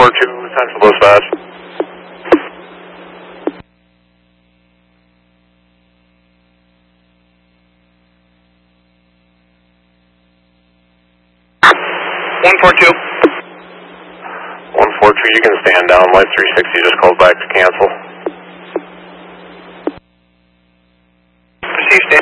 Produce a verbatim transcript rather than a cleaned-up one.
four two, Central Dispatch. one four two. one four two, you can stand down. Light three sixty just called back to cancel. Proceed, stand.